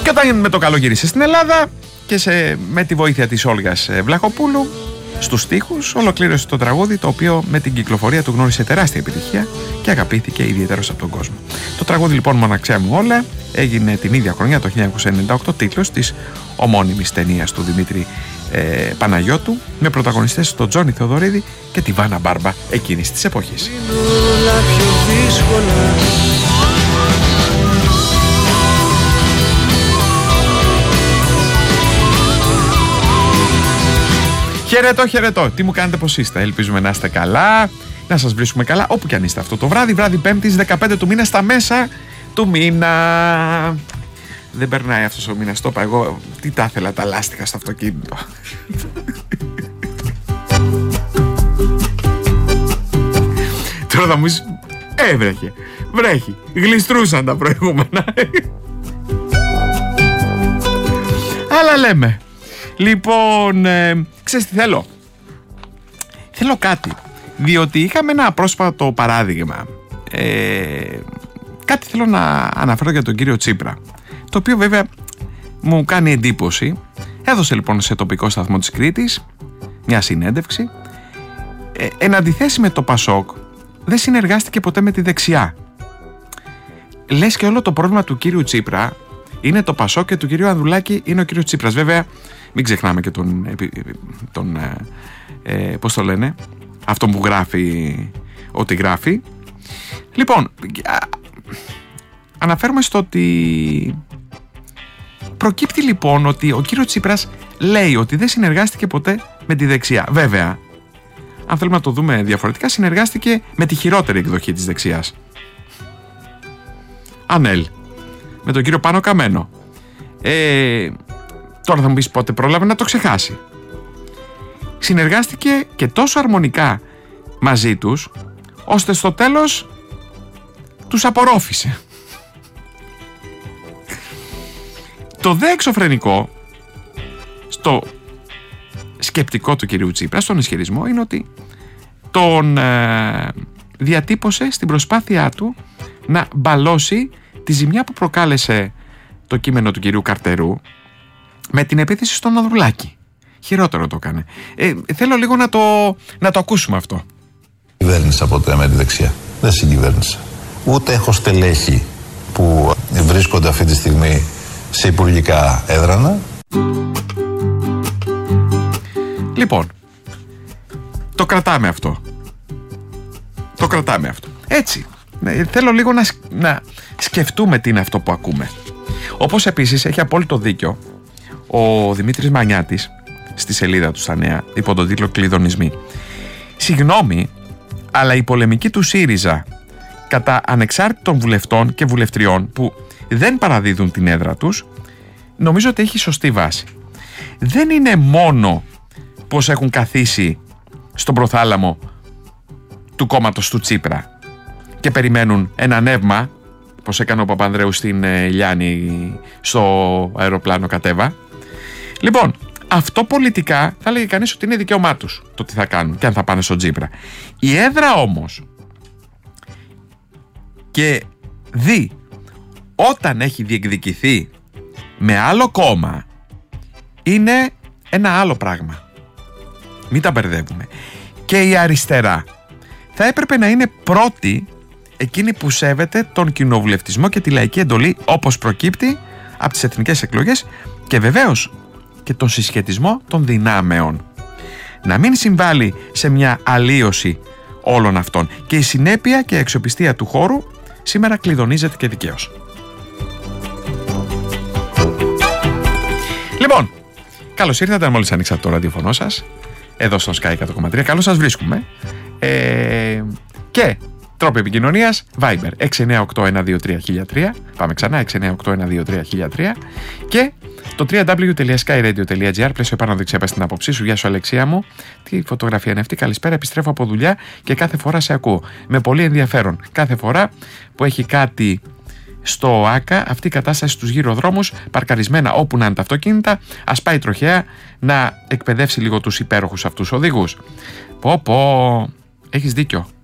Και όταν με το καλό γύρισε στην Ελλάδα και με τη βοήθεια της Όλγας Βλαχοπούλου στους στίχους ολοκλήρωσε το τραγούδι, το οποίο με την κυκλοφορία του γνώρισε τεράστια επιτυχία και αγαπήθηκε ιδιαίτερος από τον κόσμο. Το τραγούδι λοιπόν «Μοναξιά μου όλα» έγινε την ίδια χρονιά, το 1998, τίτλος της ομώνυμης ταινίας του Δημήτρη Παναγιώτου, με πρωταγωνιστές τον Τζόνι Θεοδωρίδη και τη Βάνα Μπάρμπα εκείνης της εποχής. Χαιρετώ, χαιρετώ. Τι μου κάνετε, πώς είστε? Ελπίζουμε να είστε καλά, να σας βρίσκουμε καλά όπου κι αν είστε αυτό το βράδυ. Βράδυ Πέμπτης 15 του μήνα, στα μέσα του μήνα. Δεν περνάει αυτός ο μήνας, το είπα εγώ. Τι τα ήθελα τα λάστιχα στο αυτοκίνητο. Τώρα θα μου πεις, βρέχει, γλιστρούσαν τα προηγούμενα. Αλλά λέμε. Λοιπόν, ξέρεις τι θέλω? Θέλω κάτι. Διότι είχαμε ένα πρόσφατο παράδειγμα. Κάτι θέλω να αναφέρω για τον κύριο Τσίπρα, το οποίο βέβαια μου κάνει εντύπωση. Έδωσε λοιπόν σε τοπικό σταθμό της Κρήτης μια συνέντευξη. Εν αντιθέσει με το Πασόκ, δεν συνεργάστηκε ποτέ με τη δεξιά. Λες και όλο το πρόβλημα του κύριου Τσίπρα είναι το Πασόκ και του κύριου Ανδρουλάκη είναι ο κύριος Τσίπρας. Βέβαια μην ξεχνάμε και πώς το λένε, αυτό που γράφει ό,τι γράφει. Λοιπόν, αναφέρουμε στο ότι προκύπτει λοιπόν ότι ο κύριος Τσίπρας λέει ότι δεν συνεργάστηκε ποτέ με τη δεξιά. Βέβαια, αν θέλουμε να το δούμε διαφορετικά, συνεργάστηκε με τη χειρότερη εκδοχή της δεξιάς. Ανέλ, με τον κύριο Πάνο Καμένο. Τώρα θα μου πεις πότε πρόλαβε να το ξεχάσει. Συνεργάστηκε και τόσο αρμονικά μαζί τους, ώστε στο τέλος τους απορρόφησε. Το δε εξωφρενικό στο σκεπτικό του κυρίου Τσίπρα, στον ισχυρισμό, είναι ότι τον διατύπωσε στην προσπάθειά του να μπαλώσει τη ζημιά που προκάλεσε το κείμενο του κυρίου Καρτερού με την επίθεση στον Ανδρουλάκη. Χειρότερο το έκανε. Θέλω λίγο να το ακούσουμε αυτό. Κυβέρνησα ποτέ με τη δεξιά. Δεν συγκυβέρνησα. Ούτε έχω στελέχη που βρίσκονται αυτή τη στιγμή σε υπουργικά έδρανα. Λοιπόν, το κρατάμε αυτό. Έτσι. Θέλω λίγο να σκεφτούμε τι είναι αυτό που ακούμε. Όπως επίσης έχει απόλυτο δίκιο ο Δημήτρης Μανιάτης στη σελίδα του στα Νέα υπό τον τίτλο «Κλειδονισμοί». Συγγνώμη, αλλά η πολεμική του ΣΥΡΙΖΑ κατά ανεξάρτητων βουλευτών και βουλευτριών που δεν παραδίδουν την έδρα τους, νομίζω ότι έχει σωστή βάση. Δεν είναι μόνο πως έχουν καθίσει στον προθάλαμο του κόμματος του Τσίπρα και περιμένουν ένα νεύμα, πως έκανε ο Παπανδρέου στην Λιάννη στο αεροπλάνο κατέβα. Λοιπόν, αυτό πολιτικά θα λέγει κανείς ότι είναι δικαίωμά τους το τι θα κάνουν και αν θα πάνε στον Τσίπρα. Η έδρα όμως και όταν έχει διεκδικηθεί με άλλο κόμμα είναι ένα άλλο πράγμα. Μην τα μπερδεύουμε. Και η αριστερά θα έπρεπε να είναι πρώτη, εκείνη που σέβεται τον κοινοβουλευτισμό και τη λαϊκή εντολή όπως προκύπτει από τις εθνικές εκλογές και βεβαίως και τον συσχετισμό των δυνάμεων. Να μην συμβάλλει σε μια αλλίωση όλων αυτών. Και η συνέπεια και η αξιοπιστία του χώρου σήμερα κλειδονίζεται και δικαίως. Λοιπόν, καλώς ήρθατε μόλις ανοίξατε το ραδιοφωνό σας εδώ στο Sky 100,3. Καλώς σας βρίσκουμε. Και τρόποι επικοινωνίας, Viber 698-123-1003. Πάμε ξανά, 698-123-1003. Και το www.skyradio.gr. Πλαίσιο επαναδεξιά, πες την άποψή σου. Γεια σου, Αλεξία μου. Τι φωτογραφία είναι αυτή? Καλησπέρα, επιστρέφω από δουλειά και κάθε φορά σε ακούω. Με πολύ ενδιαφέρον. Κάθε φορά που έχει κάτι στο ΆΚΑ, αυτή η κατάσταση στους γυροδρόμους, παρκαρισμένα όπου να είναι τα αυτοκίνητα, ας πάει τροχέα να εκπαιδεύσει λίγο τους υπέροχους αυτούς οδηγούς. Έχεις δίκιο.